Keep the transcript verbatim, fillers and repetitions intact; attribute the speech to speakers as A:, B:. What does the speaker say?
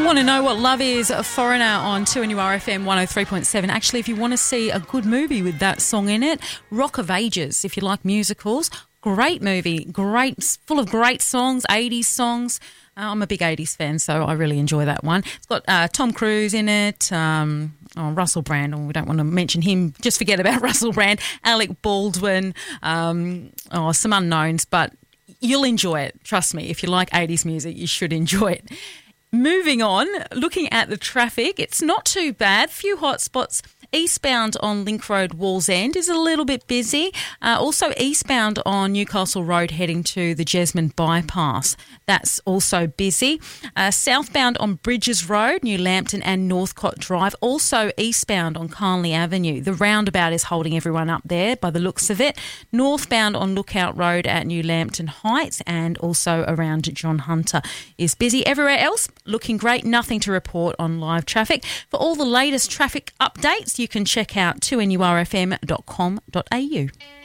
A: Want to know what love is? A Foreigner on two N U R F M one oh three point seven. Actually, if you want to see a good movie with that song in it, Rock of Ages, if you like musicals, great movie, great, full of great songs, eighties songs. Uh, I'm a big eighties fan, so I really enjoy that one. It's got uh, Tom Cruise in it, um, oh, Russell Brand, oh, we don't want to mention him, just forget about Russell Brand, Alec Baldwin, um, oh, some unknowns, but you'll enjoy it. Trust me, if you like eighties music, you should enjoy it. Moving on, looking at the traffic, it's not too bad. Few hot spots. Eastbound on Link Road, Wallsend is a little bit busy. Uh, also eastbound on Newcastle Road heading to the Jesmond Bypass. That's also busy. Uh, southbound on Bridges Road, New Lambton and Northcote Drive. Also eastbound on Carnley Avenue. The roundabout is holding everyone up there by the looks of it. Northbound on Lookout Road at New Lambton Heights and also around John Hunter is busy. Everywhere else, looking great. Nothing to report on live traffic. For all the latest traffic updates, you can check out two N U R F M dot com dot A U.